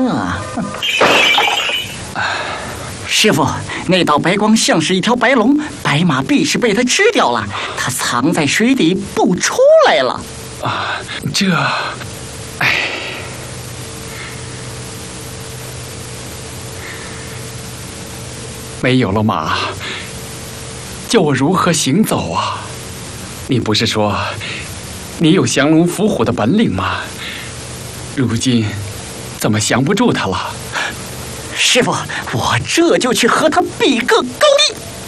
师傅，那道白光像是一条白龙，白马必是被它吃掉了，它藏在水底不出来了。 没有了马，叫我如何行走啊？你不是说你有降龙伏虎的本领吗？如今怎么降不住他了？ 师傅，我这就去和他比个高低。